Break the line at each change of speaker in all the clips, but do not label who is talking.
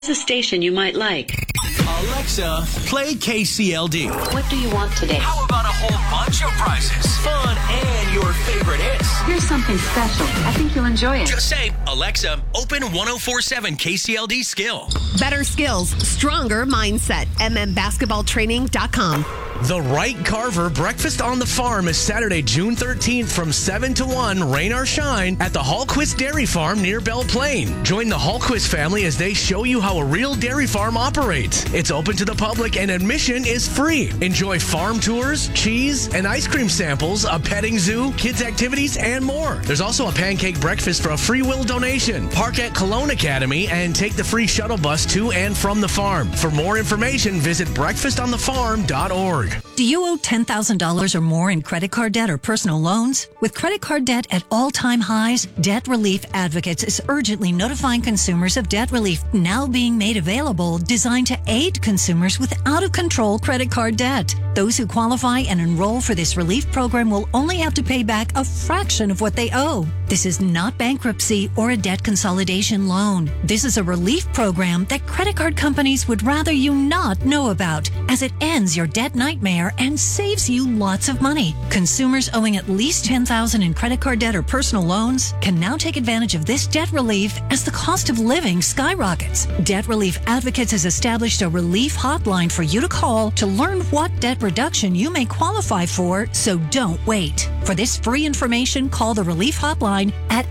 a station you might like.
Alexa, play KCLD.
What do you want today?
How about a whole bunch of prizes, fun, and your favorite hits?
Here's something special. I think you'll enjoy it.
Just say, Alexa, open 104.7 KCLD Skill.
Better skills, stronger mindset. mmbasketballtraining.com.
The Wright Carver Breakfast on the Farm is Saturday, June 13th from 7 to 1, rain or shine, at the Hallquist Dairy Farm near Belle Plaine. Join the Hallquist family as they show you how a real dairy farm operates. It's open to the public and admission is free. Enjoy farm tours, cheese, and ice cream samples, a petting zoo, kids' activities, and more. There's also a pancake breakfast for a free will donation. Park at Cologne Academy and take the free shuttle bus to and from the farm. For more information, visit breakfastonthefarm.org.
Do you owe $10,000 or more in credit card debt or personal loans? With credit card debt at all-time highs, Debt Relief Advocates is urgently notifying consumers of debt relief now being made available, designed to aid consumers with out-of-control credit card debt. Those who qualify and enroll for this relief program will only have to pay back a fraction of what they owe. This is not bankruptcy or a debt consolidation loan. This is a relief program that credit card companies would rather you not know about, as it ends your debt nightmare and saves you lots of money. Consumers owing at least $10,000 in credit card debt or personal loans can now take advantage of this debt relief as the cost of living skyrockets. Debt Relief Advocates has established a relief hotline for you to call to learn what debt reduction you may qualify for, so don't wait. For this free information, call the relief hotline at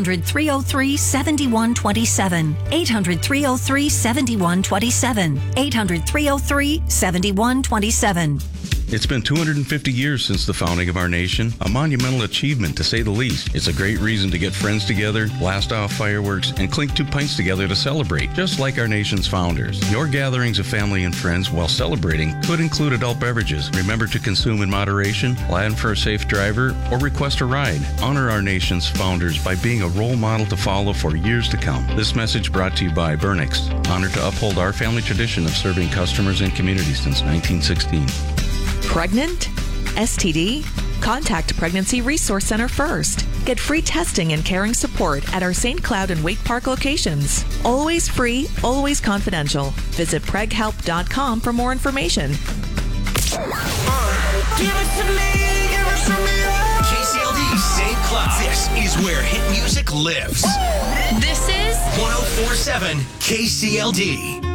800-303-7127. 800-303-7127. 800-303-7127.
It's been 250 years since the founding of our nation, a monumental achievement to say the least. It's a great reason to get friends together, blast off fireworks, and clink 2 pints together to celebrate, just like our nation's founders. Your gatherings of family and friends while celebrating could include adult beverages. Remember to consume in moderation, plan for a safe driver, or request a ride. Honor our nation's founders by being a role model to follow for years to come. This message brought to you by Burnix, honored to uphold our family tradition of serving customers and communities since 1916.
Pregnant? STD? Contact Pregnancy Resource Center first. Get free testing and caring support at our St. Cloud and Wake Park locations. Always free, always confidential. Visit preghelp.com for more information.
Give it to me, give it to me. KCLD St. Cloud. This is where hit music lives.
This is
104.7 KCLD.